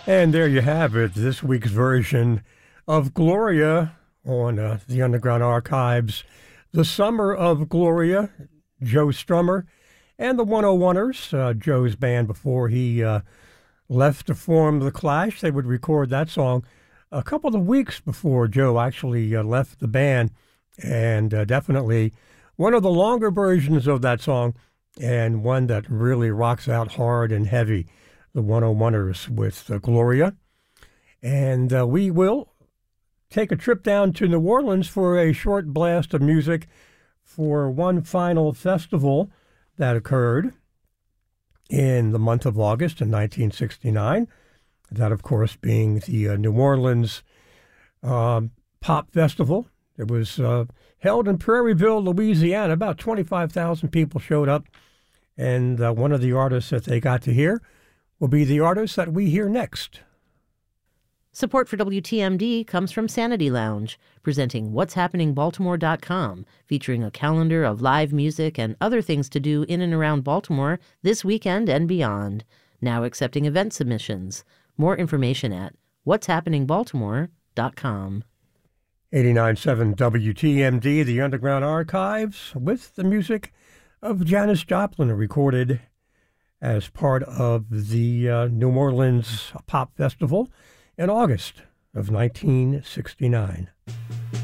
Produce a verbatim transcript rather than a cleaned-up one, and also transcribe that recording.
And there you have it, this week's version of Gloria on uh, the Underground Archives. The Summer of Gloria, Joe Strummer, and the one oh oneers, uh, Joe's band before he uh, left to form The Clash. They would record that song a couple of weeks before Joe actually uh, left the band, and uh, definitely one of the longer versions of that song, and one that really rocks out hard and heavy. The one oh oneers with uh, Gloria. And uh, we will take a trip down to New Orleans for a short blast of music for one final festival that occurred in the month of August in nineteen sixty-nine. That, of course, being the uh, New Orleans um, Pop Festival. It was uh, held in Prairieville, Louisiana. About twenty-five thousand people showed up. And uh, one of the artists that they got to hear will be the artist that we hear next. Support for W T M D comes from Sanity Lounge, presenting whats happening baltimore dot com, featuring a calendar of live music and other things to do in and around Baltimore this weekend and beyond. Now accepting event submissions. More information at whats happening baltimore dot com. eighty-nine point seven W T M D, the Underground Archives, with the music of Janis Joplin, recorded as part of the uh, New Orleans Pop Festival in August of nineteen sixty-nine.